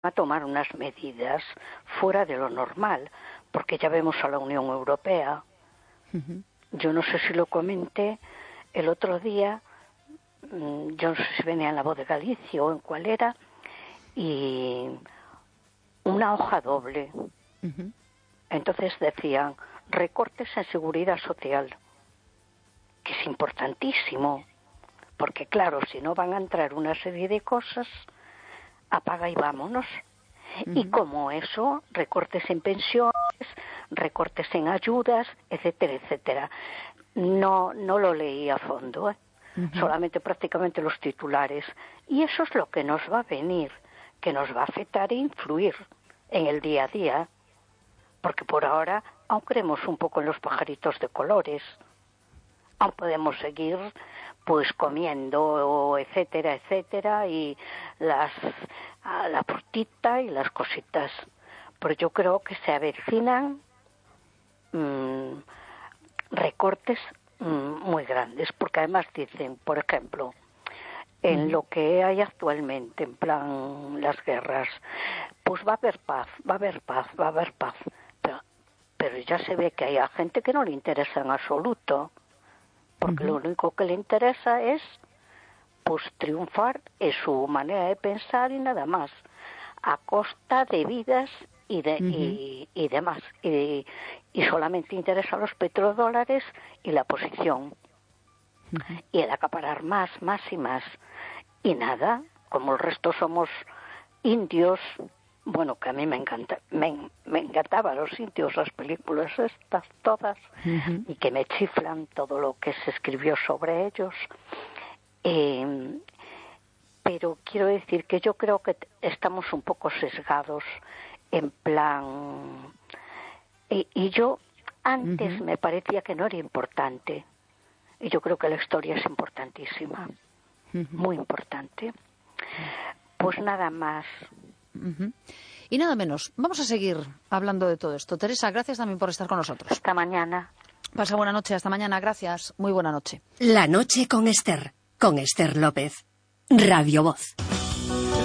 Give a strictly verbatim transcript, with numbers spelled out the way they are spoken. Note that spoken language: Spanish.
a tomar unas medidas fuera de lo normal, porque ya vemos a la Unión Europea. Uh-huh. Yo no sé si lo comenté el otro día, yo no sé si venía en La Voz de Galicia o en cuál era, y una hoja doble. Uh-huh. Entonces decían, recortes en seguridad social, que es importantísimo, porque claro, si no van a entrar una serie de cosas, apaga y vámonos. Uh-huh. Y como eso, recortes en pensiones, recortes en ayudas, etcétera, etcétera. No, no lo leí a fondo, ¿eh? Uh-huh. Solamente prácticamente los titulares. Y eso es lo que nos va a venir, que nos va a afectar e influir en el día a día. Porque por ahora aún creemos un poco en los pajaritos de colores. Aún podemos seguir pues comiendo, etcétera, etcétera, y las la frutita y las cositas. Pero yo creo que se avecinan mmm, recortes mmm, muy grandes, porque además dicen, por ejemplo, en mm. lo que hay actualmente, en plan las guerras, pues va a haber paz, va a haber paz, va a haber paz. Pero, pero ya se ve que hay a gente que no le interesa en absoluto. Porque uh-huh. lo único que le interesa es pues triunfar en su manera de pensar y nada más, a costa de vidas y de uh-huh. y, y demás. Y, y solamente interesa los petrodólares y la posición. Uh-huh. Y el acaparar más, más y más. Y nada, como el resto somos indios, bueno, que a mí me encanta, me, me encantaban los indios, las películas estas todas, uh-huh. y que me chiflan todo lo que se escribió sobre ellos. Eh, pero quiero decir que yo creo que estamos un poco sesgados en plan... Y, y yo antes uh-huh. me parecía que no era importante. Y yo creo que la historia es importantísima, uh-huh. muy importante. Pues nada más... Uh-huh. Y nada menos, vamos a seguir hablando de todo esto. Teresa, gracias también por estar con nosotros. Hasta mañana. Pasa buena noche, hasta mañana, gracias. Muy buena noche. La noche con Ester, con Ester López. Radio Voz.